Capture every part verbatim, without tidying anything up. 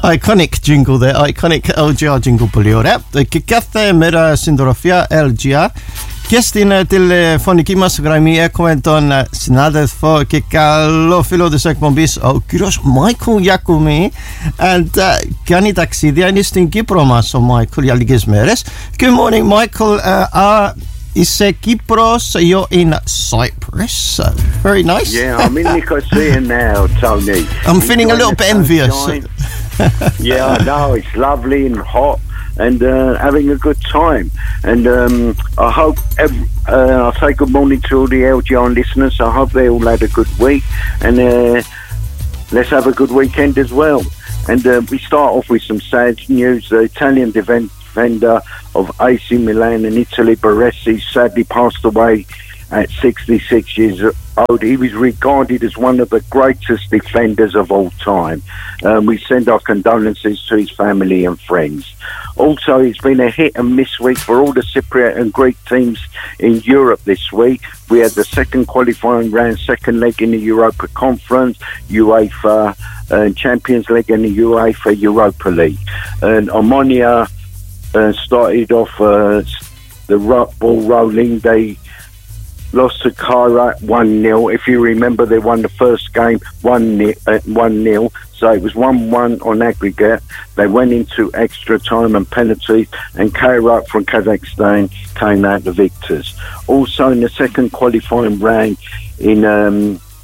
Iconic jingle there, iconic L G R jingle, πολύ ωραία. Και κάθε μέρα συντροφιά L G R. Και στην τηλεφωνική μας γραμμή έχουμε τον συνάδελφο και καλό φίλο της εκπομπής, ο κύριος Μάικλ Γιακουμή. And uh, κάνει ταξίδια, είναι στην Κύπρο μας ο Μάικλ για λίγες μέρες. Good morning, Michael. Uh, uh, Είσαι Κύπρος, you're in Cyprus. Uh, very nice. Yeah, I'm in Nicosia now, Tony. I'm feeling a little bit envious. Yeah, I know, it's lovely and hot and uh, having a good time. And um, I hope, every, uh, I'll say good morning to all the L G R listeners. I hope they all had a good week. And uh, let's have a good weekend as well. And uh, we start off with some sad news. The Italian defender defender of A C Milan in Italy, Baresi, sadly passed away at sixty-six years old. He was regarded as one of the greatest defenders of all time. Um, we send our condolences to his family and friends. Also, it's been a hit and miss week for all the Cypriot and Greek teams in Europe this week. We had the second qualifying round, second leg in the Europa Conference, UEFA uh, Champions League and the UEFA Europa League. And Omonia Uh, started off uh, the ball rolling. They lost to Kairat one nil. If you remember, they won the first game one nil. So it was one one on aggregate. They went into extra time and penalties, and Kairat from Kazakhstan came out the victors. Also in the second qualifying round in um,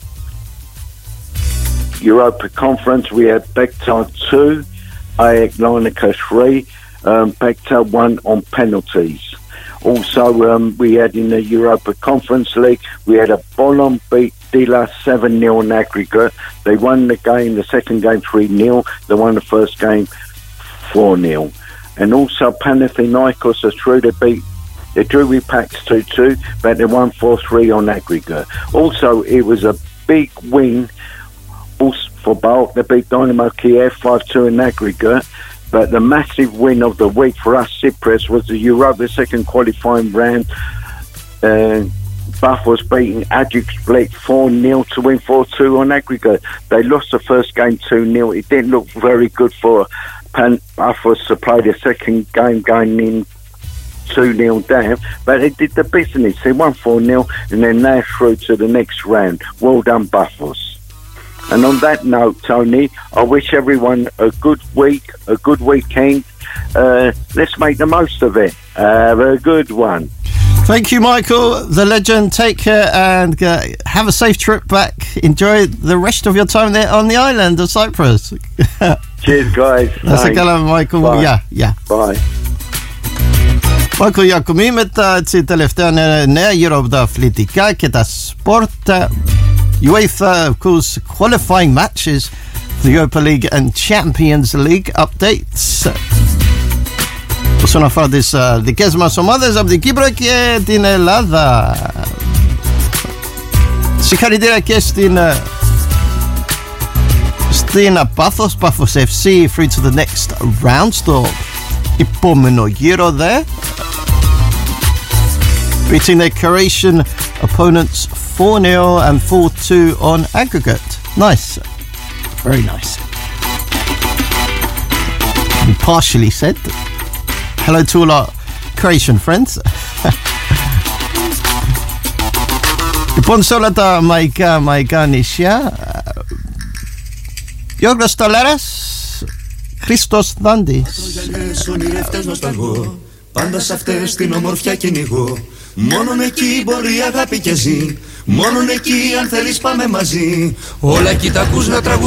Europa Conference, we had Bekhtar two, A E K Larnaca three. Um, Bekhtar won on penalties. Also, um, we had in the Europa Conference League, we had a Bolon beat Dila seven nil on aggregate. They won the game, the second game three nil. They won the first game four nil. And also Panathinaikos are true, they beat, they drew with Pax two two, but they won four three on aggregate. Also, it was a big win for Balk. They beat Dynamo Kiev five two in aggregate. But the massive win of the week for us Cypriots was the Europa second qualifying round. Uh, Buff was beating Ajax Split four nil to win four two on aggregate. They lost the first game two nil. It didn't look very good for Pan Buffos to play the second game going in two nil down. But they did the business. They won four nil and they're now through to the next round. Well done, Buffos. And on that note, Tony, I wish everyone a good week, a good weekend. Uh, let's make the most of it. Have a good one. Thank you, Michael, the legend. Take care and uh, have a safe trip back. Enjoy the rest of your time there on the island of Cyprus. Cheers, guys. Να σε καλά, Michael. Bye. Yeah, yeah. Bye. Michael Γιακουμή με τα τελευταία νέα γύρω από τα αθλητικά και τα σπορτ. UEFA, of course, qualifying matches for the Europa League and Champions League updates. Όσον αφορά τις uh, δικές μας ομάδες από την Κύπρο και την Ελλάδα. Συγχαρητήρια και στην uh, στην Πάφος, Πάφος εφ σι through to the next round, στο επόμενο γύρο there, beating their Croatian opponents four nil and four two on aggregate. Nice. Very nice. We partially said hello to all our Croatian friends. Λοιπόν, σε όλα τα μαϊκά, μαϊκά νησιά, Γιώργος Στολάρας, Χρήστος Δάντης. Πάντα σ' αυτές την ομορφιά κυνηγώ. Μόνον εκεί μπορεί η αγάπη και ζει. Μόνον εκεί αν θέλεις πάμε μαζί. Όλα εκεί τα ακούς να τραγουδούν.